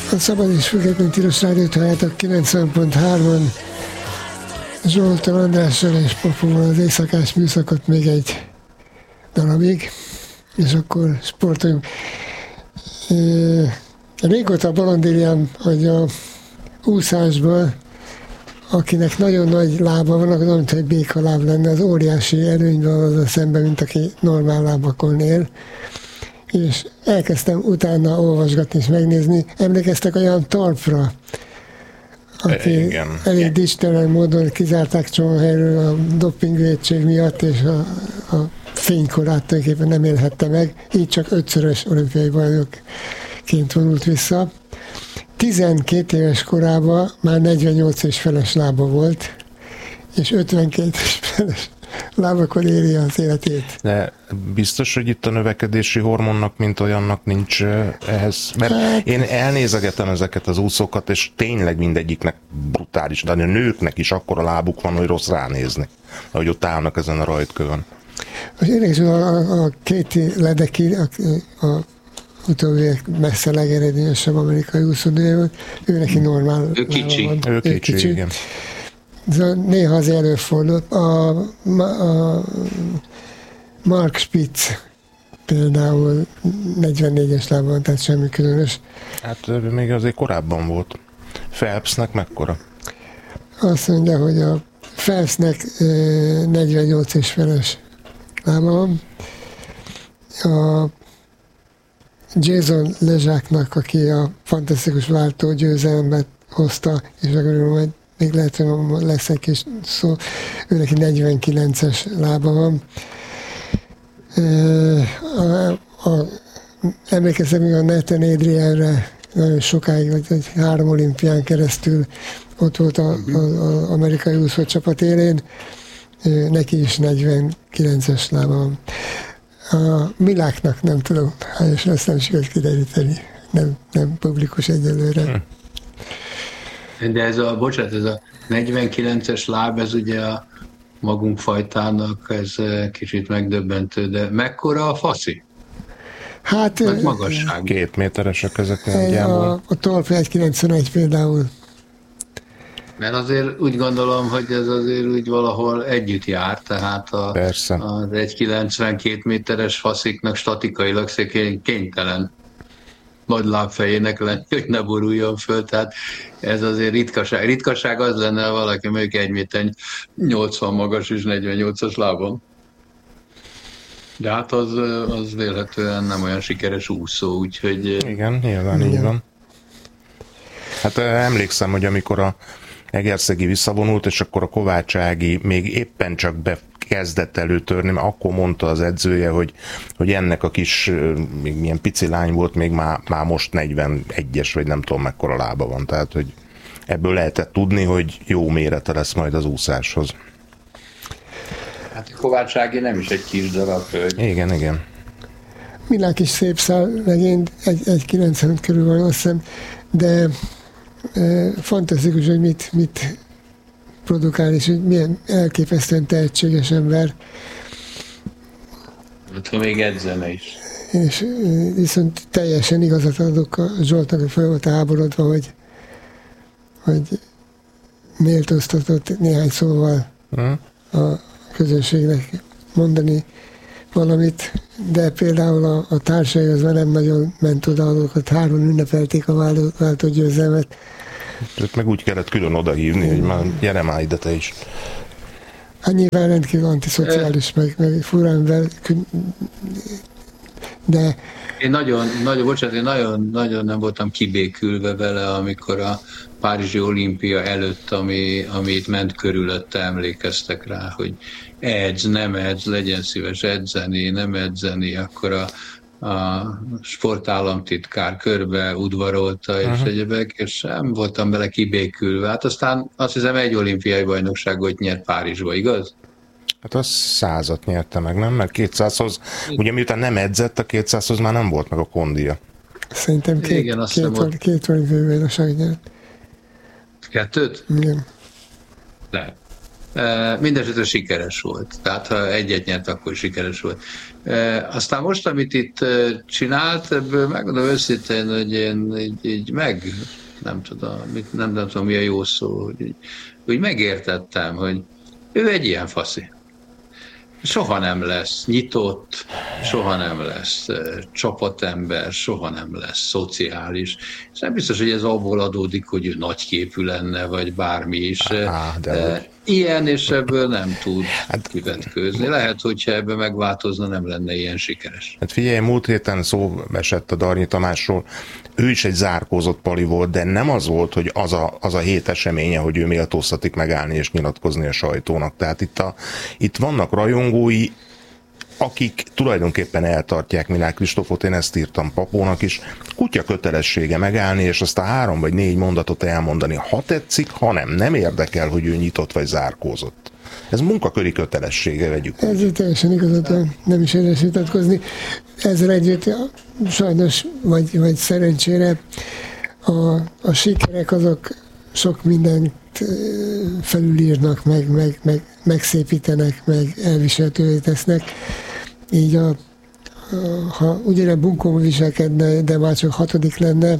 A Szabad és Független Tilos Rádiót halljátok 90.3-on. Zsoltal Andrással és Popóval az éjszakás műszakot még egy darabig, és akkor sportoljunk. Régóta bolondériám, hogy a úszásból, akinek nagyon nagy lába van, akkor nem, hogy békaláb lenne, az óriási előnyben az a szemben, mint aki normál lábakon él. És elkezdtem utána olvasgatni és megnézni. Emlékeztek olyan Torpra, aki elég dicstelen módon kizárták csomóhelyről a dopingvétség miatt, és a fénykorát tulajdonképpen nem élhette meg, így csak 5-szörös olimpiai bajnokként vonult vissza. 12 éves korában már 48 és feles lába volt, és 52 és feles lábakon éri az életét. De biztos, hogy itt a növekedési hormonnak, mint olyannak nincs ehhez? Mert én elnézegetem ezeket az úszókat, és tényleg mindegyiknek brutális, de a nőknek is akkora lábuk van, hogy rossz ránézni, ahogy ott állnak ezen a rajtkövön. Érdekes, a Katie Ledecky, a utóbbi messze legeredményesebb amerikai úszónő volt, ő neki normál. Ő kicsi. Van. Ő kicsi, igen. Néha az előfordult. A Mark Spitz például 44-es lábban, tehát semmi különös. Hát még azért korábban volt. Phelpsnek mekkora? Azt mondja, hogy a Phelpsnek 48 és feles lába van. A Jason Lezsáknak, aki a fantasztikus váltó győzelmet hozta, és akkor majd még lehet, hogy lesz egy kis szó, ő neki 49-es lába van. Emlékeztem még a Nathan Adrianre, nagyon sokáig, vagy 3 olimpián keresztül ott volt az amerikai úszócsapat élén, neki is 49-es lába van. A Miláknak nem tudom, és ezt nem sikerült kideríteni, nem publikus egyelőre. De ez a 49-es láb, ez ugye a magunk fajtának, ez kicsit megdöbbentő, de mekkora a faszi? Hát... Meg magasság. 2 méteresek ezek nagyjából. A Torp 1,91 például. Mert azért úgy gondolom, hogy ez azért úgy valahol együtt jár, tehát az 1,92 méteres fasziknak statikailag kénytelen nagy lábfejének lenni, hogy ne boruljon föl, tehát ez azért ritkaság. Ritkaság az lenne, ha valaki mondjuk 1,80 m magas és 48-as lábon. De hát az vélhetően nem olyan sikeres úszó, úgyhogy... Igen, nyilván így van. Hát emlékszem, hogy amikor a Egerszegi visszavonult, és akkor a Kovács Ági még éppen csak kezdett előtörni, mert akkor mondta az edzője, hogy ennek a kis, még milyen pici lány volt, még már most 41-es, vagy nem tudom mekkora lába van. Tehát, hogy ebből lehetett tudni, hogy jó mérete lesz majd az úszáshoz. Hát a Kovács Ági nem is egy kis darab hölgy. Igen. Milák is szép szál, legény, 1,95 körül van, azt hiszem, de fantasztikus, hogy mit produkál, és hogy milyen elképesztően tehetséges ember. Ha még edzene is. És viszont teljesen igazat adok a Zsoltnak, hogy fel volt háborodva, hogy méltóztatott néhány szóval a közönségnek mondani valamit, de például a társai az nem nagyon ment oda, azokat 3 ünnepelték a váltó győzelmet. Tehát meg úgy kellett külön odahívni, hogy már gyere már ide te is. Hát nyilván rendkívül antiszociális, meg fura ember, de... Én nagyon nem voltam kibékülve vele, amikor a Párizsi olimpia előtt, amit ment körülötte, emlékeztek rá, hogy edz, nem edz, legyen szíves edzeni, nem edzeni, akkor a sportállamtitkár körbe udvarolta és egyebek, és nem voltam bele kibékülve. Hát aztán azt hiszem 1 olimpiai bajnokságot nyert Párizsba, igaz? Hát az 100-at nyerte meg, nem? Mert 200-hoz, ugye miután nem edzett, a 200-hoz már nem volt meg a kondia. Szerintem két olimpiai bajnokságot nyert. 2? Igen. Nem. Mindenesetre sikeres volt. Tehát ha egyet nyert, akkor sikeres volt. Aztán most, amit itt csinált, ebből megmondom őszintén, hogy én így nem tudom, mi a jó szó, hogy úgy megértettem, hogy ő egy ilyen faszi. Soha nem lesz nyitott, soha nem lesz csapatember, soha nem lesz szociális. És nem biztos, hogy ez abból adódik, hogy ő nagyképű lenne, vagy bármi is. Ilyen, és ebből nem tud kivetkőzni. Lehet, hogyha ebből megváltozna, nem lenne ilyen sikeres. Hát figyelj, múlt héten szó esett a Darnyi Tamásról, ő is egy zárkózott pali volt, de nem az volt, hogy az a hét eseménye, hogy ő méltóztatik megállni és nyilatkozni a sajtónak. Tehát itt vannak rajongói, akik tulajdonképpen eltartják Milák Kristófot, én ezt írtam Papónak is, kutya kötelessége megállni, és azt a 3 vagy 4 mondatot elmondani, ha tetszik, ha nem érdekel, hogy ő nyitott vagy zárkózott. Ez munkaköri kötelessége, vegyük. Ez teljesen igazat, nem is érdemes vitatkozni. Ezzel együtt sajnos, vagy szerencsére a sikerek azok sok mindent felülírnak, megszépítenek, meg elviselhetővé tesznek. Így ha ugyanilyen bunkóban viselkedne, de már csak 6. lenne,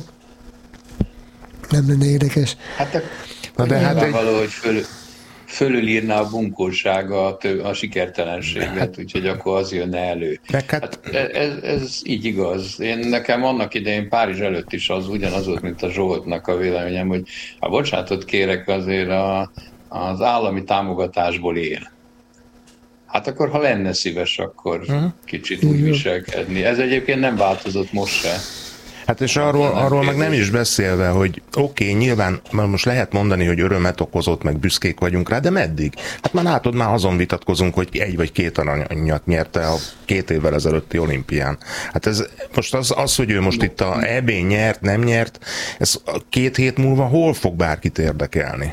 nem lenne érdekes. Hát valahogy fölülírná a bunkósága a sikertelenséget, úgyhogy akkor az jönne elő. Hát ez így igaz. Nekem annak idején Párizs előtt is ugyanaz volt, mint a Zsoltnak a véleményem, hogy ha bocsánatot kérek, azért az állami támogatásból él. Hát akkor, ha lenne szíves, akkor kicsit úgy viselkedni. Ez egyébként nem változott most se. Hát és arról meg nem is beszélve, hogy oké, nyilván most lehet mondani, hogy örömet okozott, meg büszkék vagyunk rá, de meddig? Hát már látod, már azon vitatkozunk, hogy 1 vagy 2 aranyat nyerte a 2 évvel ezelőtti olimpián. Hát ez most az, hogy ő most itt a EB-n nyert, nem nyert, ez 2 hét múlva hol fog bárkit érdekelni?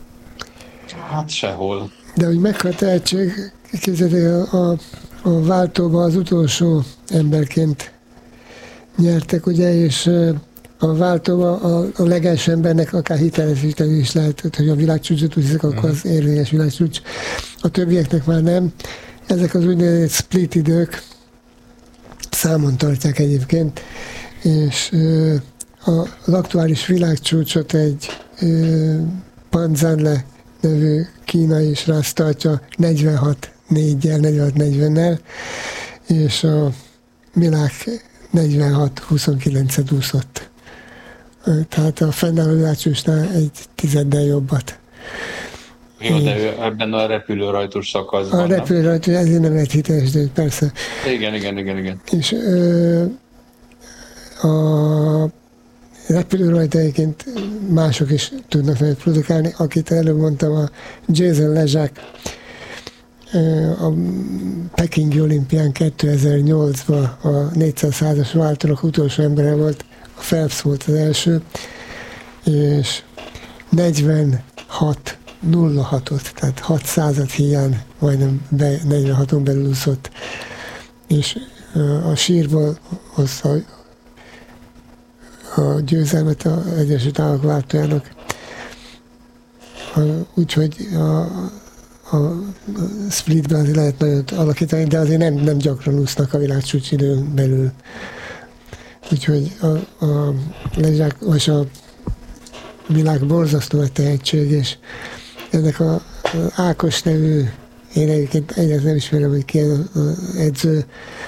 Hát sehol. De hogy mekkora tehetség, képzeljétek, a váltóban az utolsó emberként nyertek, ugye, és a váltóban a legelső embernek akár hitelesíteni is lehetett, hogy a világcsúcsot úgy hiszik, akkor az érvényes világcsúcs. A többieknek már nem. Ezek az úgynevezett split idők számon tartják egyébként, és az aktuális világcsúcsot egy Panzanle nevű kínai srác tartja 46-4-jel, 46-40-nel, és a Milák 46-29-et úszott. Tehát a fennálló világcsúcsnál egy 10-del jobbat. Jó, de ő ebben a repülőrajtos szakaszban. A repülőrajtos, ezért nem egy hiteles, de persze. Igen. És a repülőrajt egyébként mások is tudnak meg produkálni. Akit előbb mondtam, a Jason Lezsák, a Pekingi olimpián 2008-ban a 400-as váltónak utolsó embere volt, a Phelps volt az első, és 46-06-ot, tehát 600-at hiány majdnem 46-on belül úszott, és a sírból hozta a győzelmet az Egyesült Államok váltójának. Úgyhogy a splitben azért lehet nagyon alakítani, de azért nem gyakran úsznak a világcsúcs időn belül. Úgyhogy a Lezsák, és a világ borzasztó a tehetség, és ennek az Ákos nevű, én egyébként egyet nem ismerem, hogy ki az edző.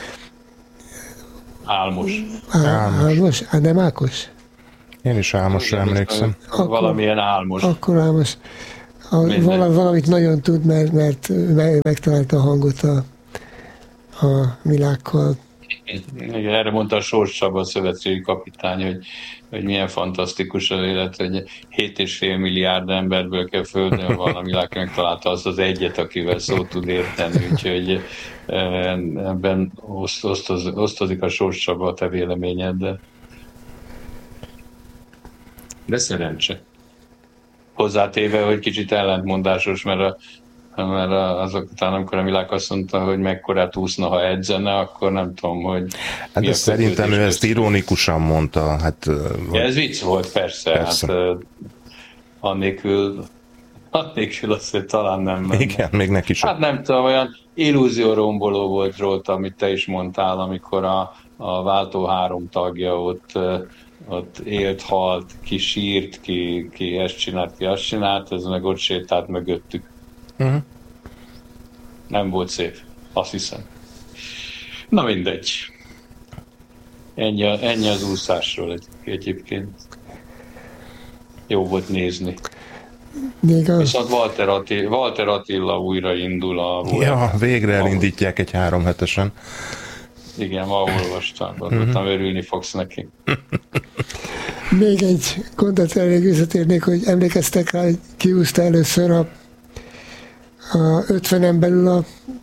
Álmos. Álmos? Nem Ákos? Én is Álmosra emlékszem. Valamilyen Álmos. Akkor Álmos. Valamit nagyon tud, mert megtalálta a hangot a Milákkal. Igen, erre mondta a Sors Csaba, a szövetségi kapitány, hogy milyen fantasztikus az élet, hogy 7,5 milliárd emberből kell földön van, a Milák megtalálta azt az egyet, akivel szót tud érteni, úgyhogy ebben osztozik a Sors Csaba a te véleményed, de szerencse. Hozzátéve, hogy kicsit ellentmondásos, mert azok után, amikor a Milák azt mondta, hogy mekkorát úszna, ha edzene, akkor nem tudom, hogy... Hát de szerintem ő ezt ironikusan mondta. Hát, ja, ez vicc volt, persze. Hát, annélkül Hát nélkül azért talán nem menne. Igen, még neki sem. Hát nem tudom, olyan illúzióromboló volt Zsolt, amit te is mondtál, amikor a váltó 3 tagja ott élt, halt, ki sírt, ki ezt csinált, ki azt csinált, ez meg ott sétált mögöttük. Uh-huh. Nem volt szép, azt hiszem. Na mindegy. Ennyi az úszásról egyébként. Jó volt nézni. Viszont Walter Attila újra indul a ja, végre elindítják egy 3 hetesen. Igen, ma olvastam, gondoltam, örülni fogsz neki. Még egy gondot elég visszatérnék, hogy emlékeztek rá, hogy kiúzta először a 50-en belül a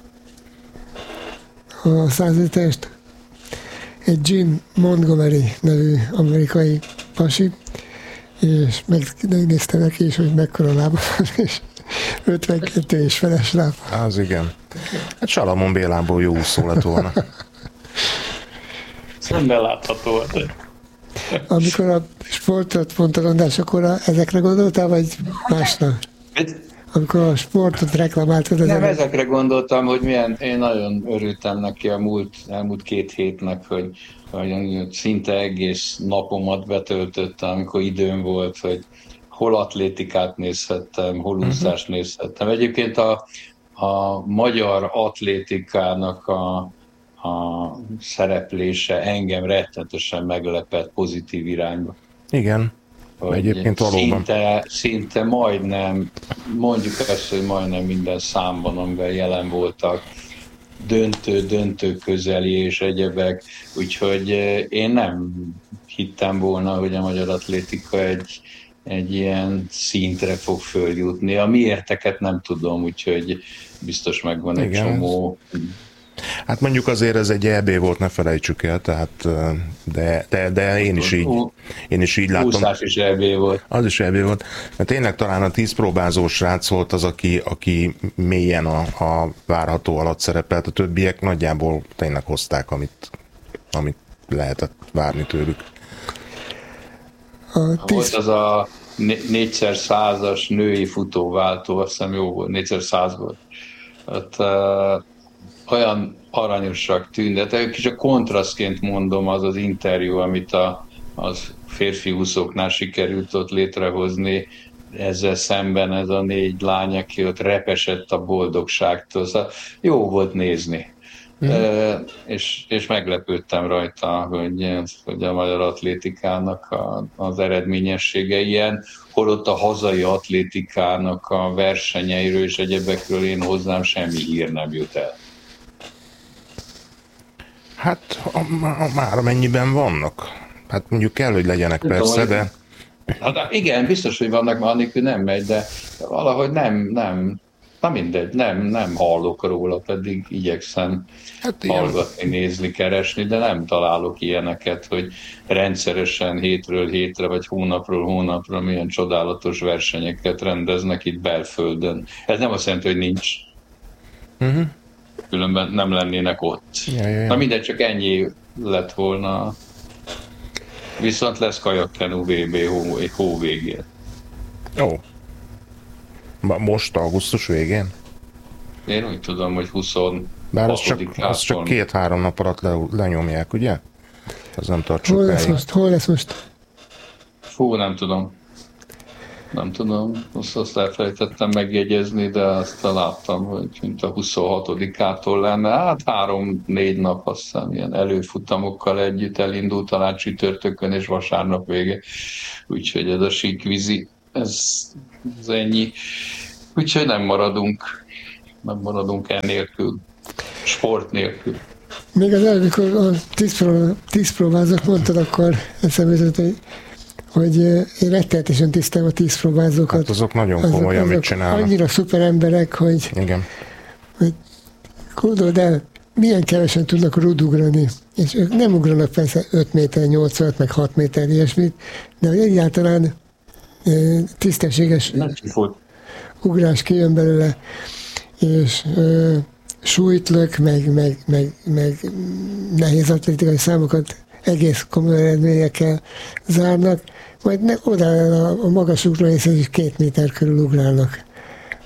100 litert. Egy Gene Montgomery nevű amerikai pasi, és megnézte neki is, hogy mekkora lába van, és 52 és feles láb. Az igen. Hát Salamon Bélából jó úszó lett volna. Szemben látható volt. Amikor a sportot mondtad, András, akkor ezekre gondoltál, vagy másnak? Amikor a sportot reklamáltad? Nem, ezekre gondoltam, hogy én nagyon örültem neki elmúlt 2 hétnek, hogy szinte egész napomat betöltöttem, amikor időm volt, hogy hol atlétikát nézhettem, hol úszást nézhettem. Egyébként a magyar atlétikának a szereplése engem rettenetesen meglepett pozitív irányba. Igen, egyébként valóban. Szinte majdnem, mondjuk ezt, hogy majdnem minden számban, amivel jelen voltak, döntő közeli és egyebek, úgyhogy én nem hittem volna, hogy a magyar atlétika egy ilyen szintre fog följutni. A miérteket nem tudom, úgyhogy biztos megvan egy csomó. Hát mondjuk azért ez egy EB volt, ne felejtsük el, tehát, de én is így látom. Úszás is EB volt. Az is EB volt. Mert tényleg talán a 10 próbázós srác volt az, aki mélyen a várható alatt szerepelt. A többiek nagyjából tényleg hozták, amit lehetett várni tőlük. Volt az a 4x100-as női futóváltó, azt hiszem jó volt, 4x100 volt. Hát, olyan aranyosak tűnt, de kis a kontrasztként mondom, az interjú, amit az férfi úszóknál sikerült ott létrehozni, ezzel szemben ez a 4 lány, aki ott repesett a boldogságtól. Szóval jó volt nézni. És meglepődtem rajta, hogy a magyar atlétikának az eredményessége ilyen, holott a hazai atlétikának a versenyeiről és egyebekről én hozzám semmi hír nem jut el. Hát már amennyiben vannak. Hát mondjuk kell, hogy legyenek persze, de... Hát igen, biztos, hogy vannak, már annélkül nem megy, de valahogy nem. Na mindegy, nem hallok róla, pedig igyekszem hallgatni, nézni, keresni, de nem találok ilyeneket, hogy rendszeresen hétről hétre, vagy hónapról hónapra milyen csodálatos versenyeket rendeznek itt belföldön. Ez nem azt jelenti, hogy nincs. Különben nem lennének ott. Ja. Na mindegy, csak ennyi lett volna. Viszont lesz kajakkenu VB hó végén. Ó. Most augusztus végén? Én úgy tudom, hogy 20. Bár az csak 2-3 nap alatt lenyomják, ugye? Az nem tart sokáig. Hol lesz most? Fú, nem tudom. Azt elfelejtettem megjegyezni, de azt láttam, hogy mint a 26-ától lenne. Hát 3-4 nap, azt hiszem, ilyen előfutamokkal együtt elindult talán csütörtökön és vasárnap vége. Úgyhogy ez a síkvízi, ez ennyi. Úgyhogy nem maradunk ennélkül, sport nélkül. Még az amikor a 10 próbázók mondtad, akkor eszembe jutott, hogy én rettenetesen tisztelem a 10 próbázókat. Hát azok nagyon komolyan mit csinálnak. Annyira szuper emberek, hogy... Igen. Hogy gondold el, milyen kevesen tudnak rúdugrani. És ők nem ugranak persze 5 méter, 85, meg 6 méter ilyesmit, de hogy egyáltalán tisztességes ugrás kijön belőle, és súlyt lök, meg nehéz atlétikai számokat egész komoly eredményekkel zárnak, majd oda a magas ugró részén is 2 méter körül ugrálnak.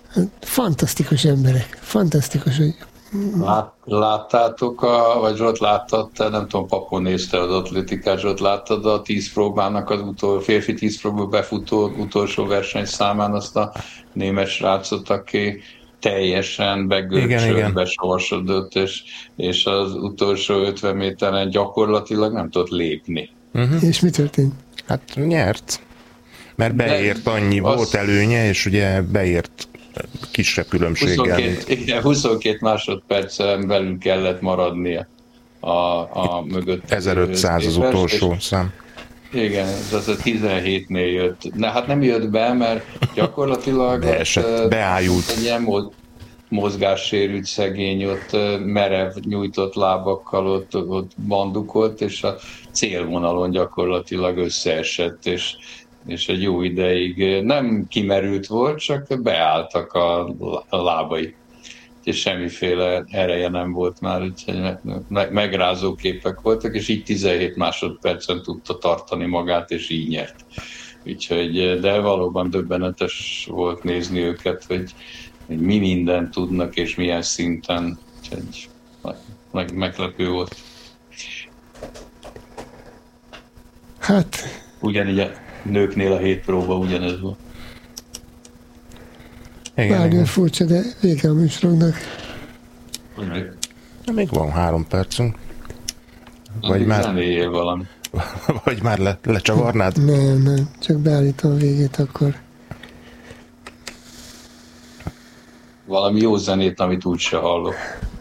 Fantasztikus emberek, fantasztikus, hogy... Láttátok, vagy ott láttad, te nem tudom, Papon nézte az atlétikás, ott láttad a 10 próbának az férfi 10 próba befutó utolsó versenyszámán azt a német srácot, aki teljesen begörcsölt, besorsodott, és az utolsó 50 méteren gyakorlatilag nem tudott lépni. És mi történt? Hát nyert, mert beért volt előnye, és ugye beért kisebb különbséggel. 22 másodpercen belül kellett maradnia a mögött. 1500 az utolsó szám. Igen, az a 17-nél jött. Hát nem jött be, mert gyakorlatilag beájult. Egy ilyen mozgássérült szegény, ott merev, nyújtott lábakkal ott bandukolt, és a célvonalon gyakorlatilag összeesett, és egy jó ideig nem kimerült volt, csak beálltak a lábai. És semmiféle ereje nem volt már, úgyhogy megrázó képek voltak, és így 17 másodpercen tudta tartani magát, és így nyert. Úgyhogy, de valóban döbbenetes volt nézni őket, hogy mi mindent tudnak, és milyen szinten, úgyhogy meglepő volt. Hát... Ugyanígy a nőknél a 7 próba ugyanez volt. Bármilyen furcsa, de vége a műsoroknak. Még van 3 percünk. Vagy már... valami. Vagy már lecsavarnád? Nem, csak beállítom a végét akkor. Valami jó zenét, amit úgyse hallok.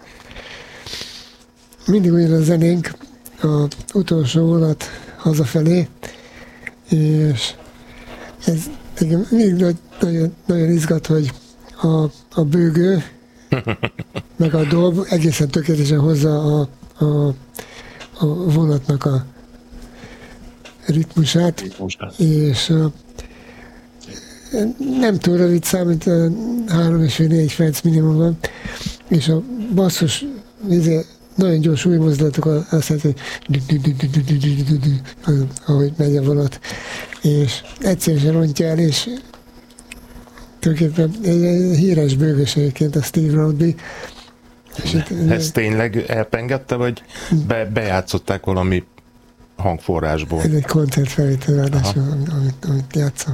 Mindig olyan a zenénk az utolsó vonat hazafelé, és ez mindig nagyon izgat, hogy a bőgő, meg a dob egészen tökéletesen hozza a vonatnak a ritmusát. És nem túl rövid számít, 3,5-4 perc minimum van, és a basszus nagyon gyors új mozdulatok, azt jelenti, hogy ahogy megy a vonat, és egyszerűen rontja el, és tulajdonképpen egy híres bőgös egyébként a Steve Rodby. Ez tényleg elpengette, vagy bejátszották valami hangforrásból? Ez egy koncertfelvétel ráadásul, amit játszom.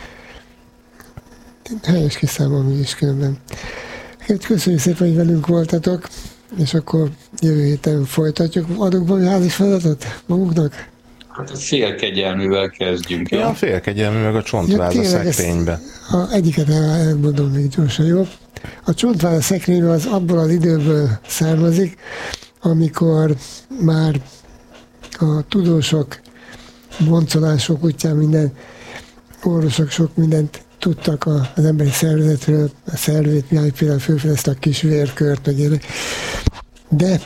Helyes kis számom is különben. Köszönjük szépen, hogy velünk voltatok, és akkor jövő héten folytatjuk. Adunk valami házi feladatot magunknak? Hát a félkegyelművel kezdjünk. Ja, a félkegyelmű meg a csontváz a szekrénybe. Egyiket elmondom még gyorsan, jó? A csontváz a szekrénybe az abból az időből származik, amikor már a tudósok, boncolások útján minden, orvosok sok mindent tudtak az emberi szervezetről, a szervét, mivel például fölfedezte a kis vérkört, meg ilyenek. De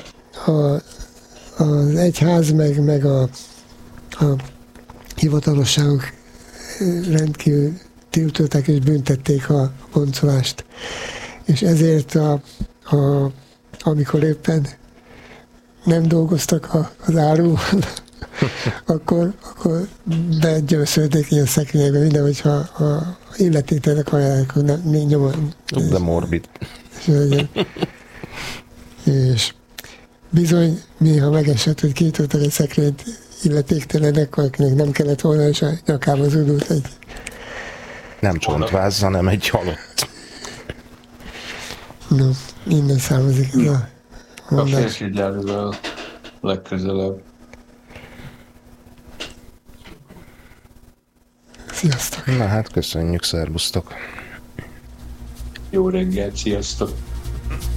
az egyház, meg a hivatalosságok rendkívül tiltották és büntették a boncolást. És ezért amikor éppen nem dolgoztak az áruban, akkor begyömöszölték ilyen szekrényekbe minden, hogyha illetéktelnek hallják, akkor nem nyomon. De morbid. És bizony néha megesett, hogy kinyitottak egy szekrényt illetéktelenek, akinek nem kellett volna, és a nyakába zúdult egy... Nem csontváz, hanem egy halott. No, innen származik ez a mondás. A félkegyelművel legközelebb. Sziasztok! Na hát, köszönjük, szervusztok! Jó reggelt, sziasztok!